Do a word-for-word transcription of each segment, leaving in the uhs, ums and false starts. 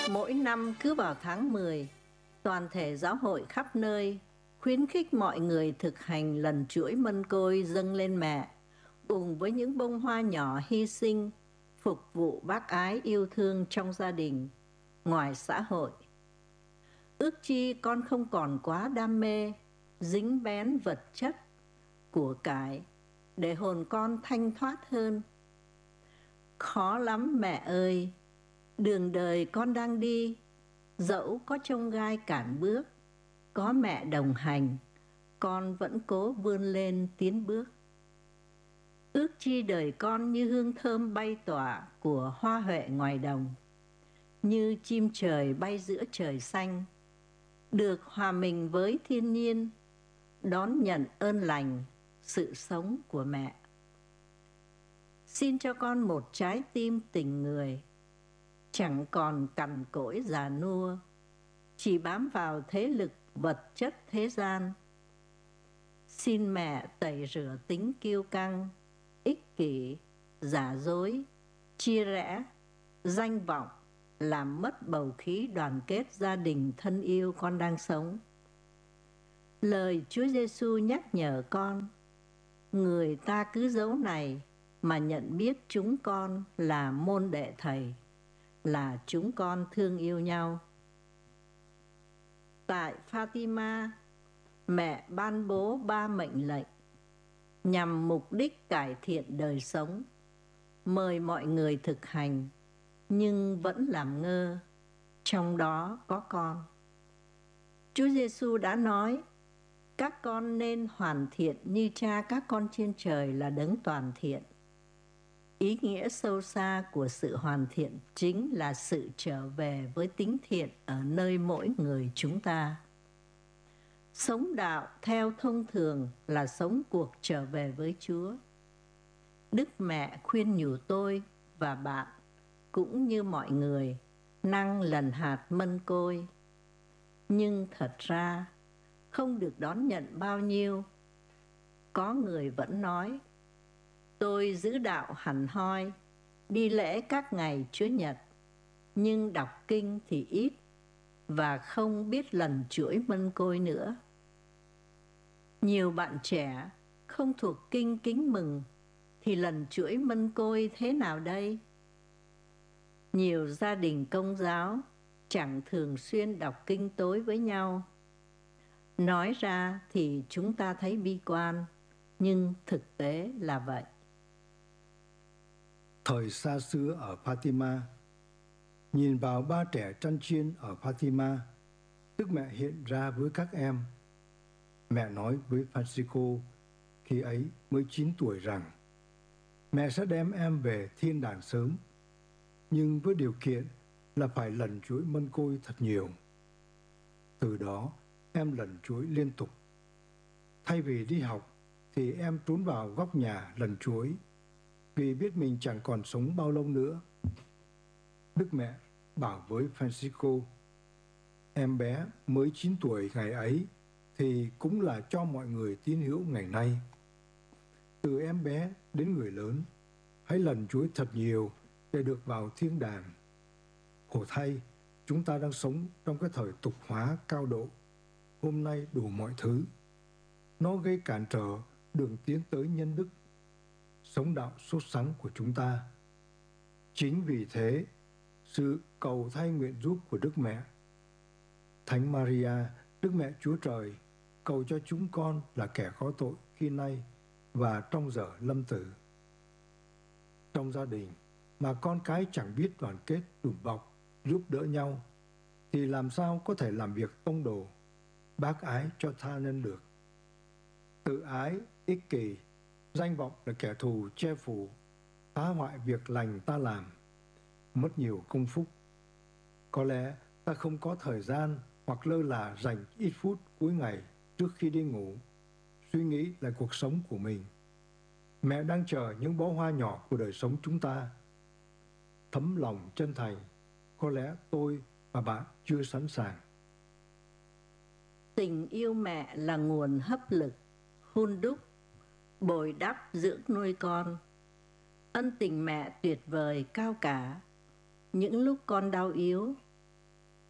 Mỗi năm cứ vào tháng mười, toàn thể giáo hội khắp nơi khuyến khích mọi người thực hành lần chuỗi mân côi dâng lên mẹ, cùng với những bông hoa nhỏ hy sinh, phục vụ bác ái yêu thương trong gia đình, ngoài xã hội. Ước chi con không còn quá đam mê, dính bén vật chất, của cải, để hồn con thanh thoát hơn. Khó lắm mẹ ơi, đường đời con đang đi, dẫu có chông gai cản bước, có mẹ đồng hành, con vẫn cố vươn lên tiến bước. Ước chi đời con như hương thơm bay tỏa của hoa huệ ngoài đồng, như chim trời bay giữa trời xanh, được hòa mình với thiên nhiên, đón nhận ơn lành, sự sống của mẹ. Xin cho con một trái tim tình người, chẳng còn cằn cỗi già nua, chỉ bám vào thế lực vật chất thế gian. Xin mẹ tẩy rửa tính kiêu căng, ích kỷ, giả dối, chia rẽ, danh vọng, làm mất bầu khí đoàn kết gia đình thân yêu con đang sống. Lời Chúa Giêsu nhắc nhở con, người ta cứ dấu này mà nhận biết chúng con là môn đệ Thầy, là chúng con thương yêu nhau. Tại Fatima, mẹ ban bố ba mệnh lệnh nhằm mục đích cải thiện đời sống, mời mọi người thực hành, nhưng vẫn làm ngơ, trong đó có con. Chúa Giêsu đã nói, các con nên hoàn thiện như Cha các con trên trời là đấng toàn thiện. Ý nghĩa sâu xa của sự hoàn thiện chính là sự trở về với tính thiện ở nơi mỗi người chúng ta. Sống đạo theo thông thường là sống cuộc trở về với Chúa. Đức Mẹ khuyên nhủ tôi và bạn, cũng như mọi người, năng lần hạt mân côi. Nhưng thật ra, không được đón nhận bao nhiêu. Có người vẫn nói, tôi giữ đạo hẳn hoi, đi lễ các ngày Chúa Nhật, nhưng đọc kinh thì ít, và không biết lần chuỗi mân côi nữa. Nhiều bạn trẻ không thuộc kinh kính mừng, thì lần chuỗi mân côi thế nào đây? Nhiều gia đình Công giáo chẳng thường xuyên đọc kinh tối với nhau. Nói ra thì chúng ta thấy bi quan, nhưng thực tế là vậy. Thời xa xưa ở Fatima, nhìn vào ba trẻ chăn chiên ở Fatima, Đức Mẹ hiện ra với các em. Mẹ nói với Francisco khi ấy mới chín tuổi rằng mẹ sẽ đem em về thiên đàng sớm, nhưng với điều kiện là phải lần chuỗi mân côi thật nhiều. Từ đó em lần chuỗi liên tục. Thay vì đi học thì em trốn vào góc nhà lần chuỗi, vì biết mình chẳng còn sống bao lâu nữa. Đức Mẹ bảo với Francisco, em bé mới chín tuổi ngày ấy thì cũng là cho mọi người tín hữu ngày nay. Từ em bé đến người lớn, hãy lần chuỗi thật nhiều để được vào thiên đàng. Khổ thay, chúng ta đang sống trong cái thời tục hóa cao độ, hôm nay đủ mọi thứ. Nó gây cản trở đường tiến tới nhân đức, sống đạo sốt sắng của chúng ta. Chính vì thế, sự cầu thay nguyện giúp của Đức Mẹ, Thánh Maria, Đức Mẹ Chúa Trời, cầu cho chúng con là kẻ có tội khi nay và trong giờ lâm tử. Trong gia đình mà con cái chẳng biết đoàn kết, đùm bọc, giúp đỡ nhau, thì làm sao có thể làm việc tông đồ, bác ái cho tha nhân được. Tự ái, ích kỷ, danh vọng là kẻ thù che phủ, phá hoại việc lành ta làm, mất nhiều công phúc. Có lẽ ta không có thời gian hoặc lơ là dành ít phút cuối ngày trước khi đi ngủ, suy nghĩ lại cuộc sống của mình. Mẹ đang chờ những bó hoa nhỏ của đời sống chúng ta. Thấm lòng chân thành, có lẽ tôi và bạn chưa sẵn sàng. Tình yêu mẹ là nguồn hấp lực, hun đúc, bồi đắp dưỡng nuôi con. Ân tình mẹ tuyệt vời cao cả. Những lúc con đau yếu,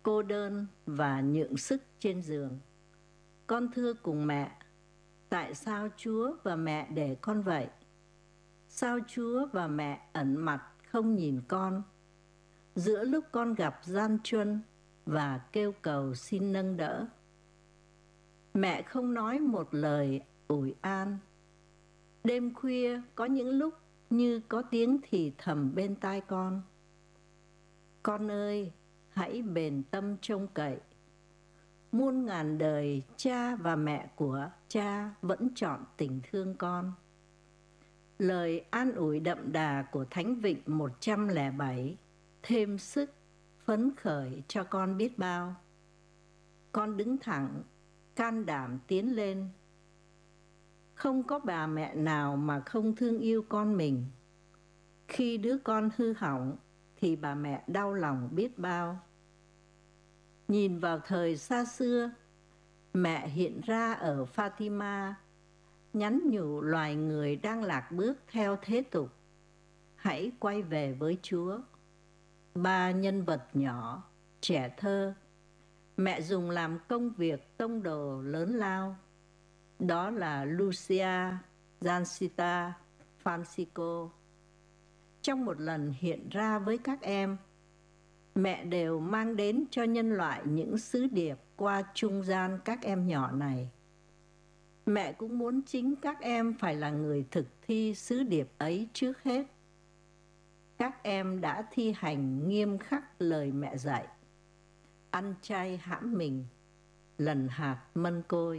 cô đơn và nhượng sức trên giường. Con thưa cùng mẹ, tại sao Chúa và mẹ để con vậy? Sao Chúa và mẹ ẩn mặt không nhìn con? Giữa lúc con gặp gian truân và kêu cầu xin nâng đỡ, mẹ không nói một lời ủi an. Đêm khuya có những lúc như có tiếng thì thầm bên tai con. Con ơi, hãy bền tâm trông cậy. Muôn ngàn đời cha và mẹ của cha vẫn chọn tình thương con. Lời an ủi đậm đà của Thánh Vịnh một trăm lẻ bảy thêm sức, phấn khởi cho con biết bao. Con đứng thẳng, can đảm tiến lên. Không có bà mẹ nào mà không thương yêu con mình. Khi đứa con hư hỏng thì bà mẹ đau lòng biết bao. Nhìn vào thời xa xưa, mẹ hiện ra ở Fatima, nhắn nhủ loài người đang lạc bước theo thế tục. Hãy quay về với Chúa. Ba nhân vật nhỏ, trẻ thơ, mẹ dùng làm công việc tông đồ lớn lao. Đó là Lucia, Jacinta, Francisco. Trong một lần hiện ra với các em, mẹ đều mang đến cho nhân loại những sứ điệp qua trung gian các em nhỏ này. Mẹ cũng muốn chính các em phải là người thực thi sứ điệp ấy trước hết. Các em đã thi hành nghiêm khắc lời mẹ dạy. Ăn chay hãm mình, lần hạt mân côi.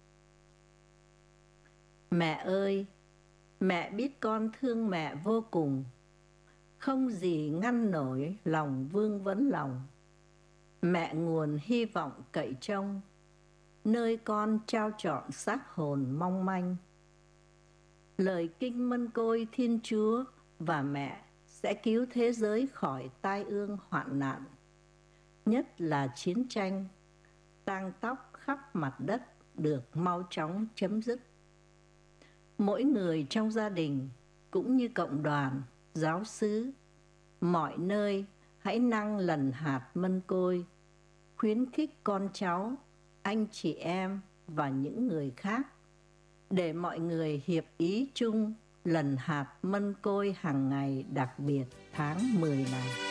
Mẹ ơi, mẹ biết con thương mẹ vô cùng. Không gì ngăn nổi lòng vương vấn lòng. Mẹ nguồn hy vọng cậy trông, nơi con trao trọn xác hồn mong manh. Lời kinh mân côi Thiên Chúa và mẹ sẽ cứu thế giới khỏi tai ương hoạn nạn, nhất là chiến tranh, tang tóc khắp mặt đất được mau chóng chấm dứt. Mỗi người trong gia đình cũng như cộng đoàn, giáo xứ, mọi nơi hãy năng lần hạt mân côi, khuyến khích con cháu, anh chị em và những người khác, để mọi người hiệp ý chung lần hạt mân côi hàng ngày đặc biệt tháng mười này.